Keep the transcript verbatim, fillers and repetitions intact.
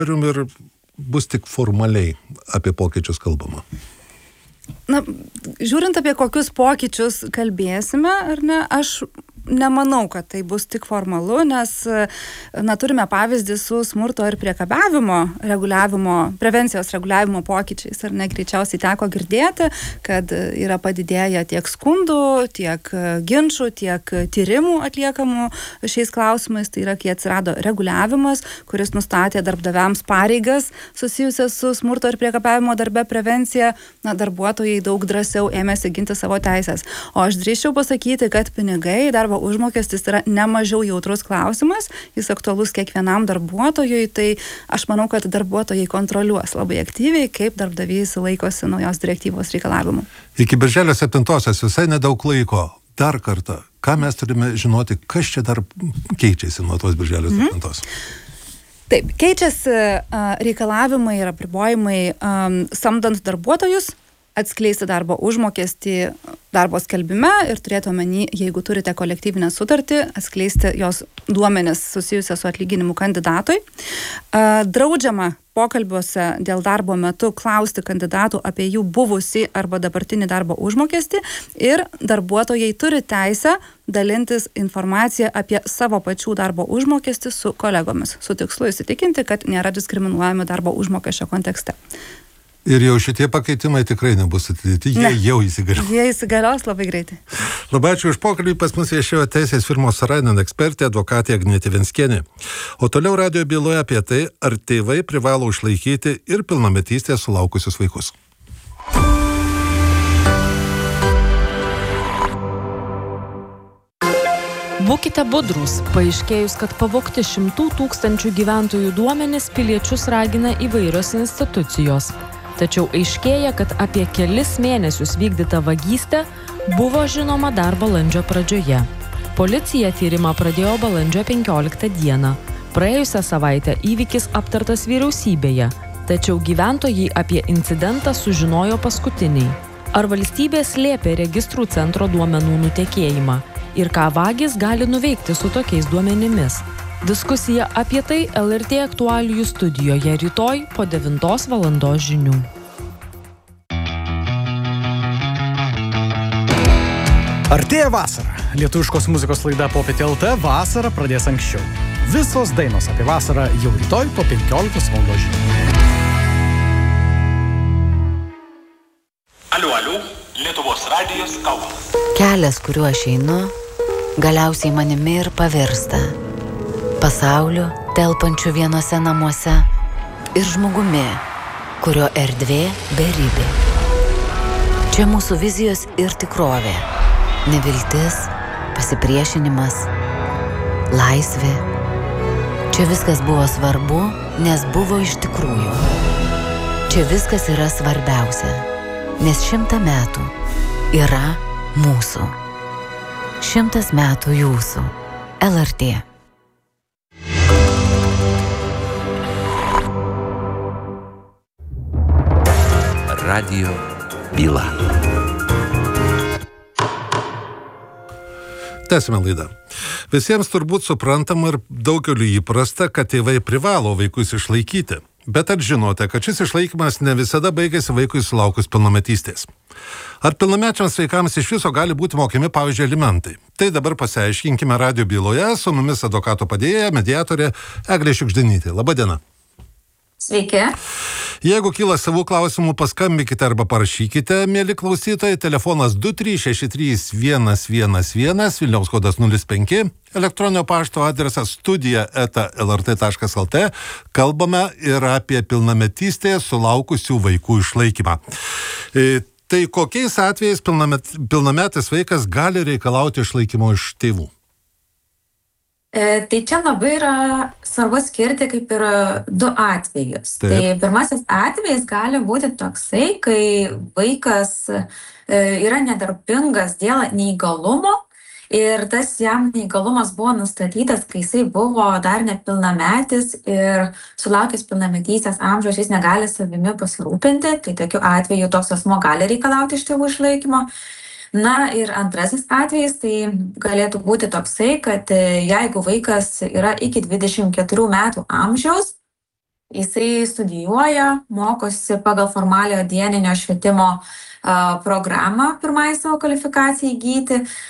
ir bus tik formaliai apie pokyčius kalbama? Na, žiūrint apie kokius pokyčius kalbėsime, ar ne, aš nemanau, kad tai bus tik formalu, nes na, turime pavyzdį su smurto ir priekabiavimo reguliavimo, prevencijos reguliavimo pokyčiais. Ar ne, greičiausiai teko girdėti, kad yra padidėję tiek skundų, tiek ginčų, tiek tyrimų atliekamų šiais klausimais. Tai yra, kai atsirado reguliavimas, kuris nustatė darbdaviams pareigas susijusias su smurto ir priekabiavimo darbe prevencija, na, darbuotojai daug drąsiau ėmėsi ginti savo teisės. O aš drįsčiau pasakyti, kad pinigai, darbo užmokestis yra nemažiau jautrus klausimas, jis aktualus kiekvienam darbuotojui, tai aš manau, kad darbuotojai kontroliuos labai aktyviai, kaip darbdavys laikosi naujos direktyvos reikalavimų. Iki birželio septintosios visai nedaug laiko. Dar kartą, ką mes turime žinoti, kas čia dar keičiasi nuo tos birželio septintos? Mhm. Taip, keičiasi reikalavimai ir apribojimai um, samdant darbuotojus, atskleisti darbo užmokestį darbo skelbime ir turėti omeny, jeigu turite kolektyvinę sutartį, atskleisti jos duomenis susijusią su atlyginimu kandidatui. Draudžiama pokalbiuose dėl darbo metu klausti kandidatų apie jų buvusį arba dabartinį darbo užmokestį ir darbuotojai turi teisę dalintis informaciją apie savo pačių darbo užmokestį su kolegomis, su tikslu įsitikinti, kad nėra diskriminuojami darbo užmokesčio kontekste. Ir jau šitie pakeitimai tikrai nebus atidėti, jie ne. jau įsigalios. Jie įsigalios labai greitai. Labai ačiū už pokalbį, pas mus viešėjo teisės firmos Sorainen ekspertė, advokatė Agnietė Venckienė. O toliau radijo byloje apie tai, ar tėvai privalo išlaikyti ir pilnametystės sulaukusius vaikus. Būkite budrūs, paaiškėjus, kad pavogti šimtų tūkstančių gyventojų duomenis piliečius ragina įvairios institucijos. Tačiau aiškėja, kad apie kelis mėnesius vykdyta vagystė buvo žinoma dar balandžio pradžioje. Policija tyrimą pradėjo balandžio penkioliktą dieną. Praėjusią savaitę įvykis aptartas vyriausybėje, tačiau gyventojai apie incidentą sužinojo paskutiniai. Ar valstybė slėpė registrų centro duomenų nutekėjimą? Ir ką vagys gali nuveikti su tokiais duomenimis? Diskusija apie tai L R T aktualijų studijoje rytoj po devintos valandos žinių. Artėja vasara. Lietuviškos muzikos laida Popietė L T vasarą pradės anksčiau. Visos dainos apie vasarą jau rytoj po penkioliktos valandos žinių. Aliu, aliu, Lietuvos radijas Kaunas. Kelias, kuriuo aš einu, galiausiai manimi ir pavirsta. Pasauliu, telpančiu vienose namuose ir žmogumi, kurio erdvė beribė. Čia mūsų vizijos ir tikrovė. Neviltis, pasipriešinimas, laisvė. Čia viskas buvo svarbu, nes buvo iš tikrųjų. Čia viskas yra svarbiausia, nes šimtą metų yra mūsų. Šimtas metų jūsų. L R T. Radijo byla. Tęsime laidą. Visiems turbūt suprantama ir daugeliu įprasta, kad tėvai privalo vaikus išlaikyti. Bet ar žinote, kad šis išlaikymas ne visada baigėsi vaikui sulaukus pilnametystės? Ar pilnamečiams vaikams iš viso gali būti mokami, pavyzdžiui, alimentai? Tai dabar pasiaiškinkime radijo byloje, su mumis advokato padėjėja, mediatorė Eglė Šiugždinytė. Labą dieną. Sveiki. Jeigu kyla savų klausimų, paskambinkite arba parašykite, mieli klausytojai, telefonas du trys šeši trys vienas vienas vienas, Vilniaus kodas nulis penki, elektroninio pašto adresas studija eta L R T taškas L T. Kalbame ir apie pilnametystėje sulaukusių vaikų išlaikymą. E, tai kokiais atvejais pilnamet, pilnametis vaikas gali reikalauti išlaikymo iš tėvų? E, tai čia labai yra svarbu skirti kaip ir du atvejus. Taip. Tai pirmasis atvejis gali būti toksai, kai vaikas e, yra nedarbingas dėl neįgalumo ir tas jam neįgalumas buvo nustatytas, kai jisai buvo dar nepilnametis ir sulaukęs pilnametystės amžiaus jis negali savimi pasirūpinti, tai tokiu atveju toks asmuo gali reikalauti iš tėvų išlaikymo. Na ir antrasis atvejis tai galėtų būti toksai, kad jeigu vaikas yra iki dvidešimt keturių metų amžiaus jisai studijuoja, mokosi pagal formaliojo dieninio švietimo a, programą pirmai savo kvalifikacijai įgyti.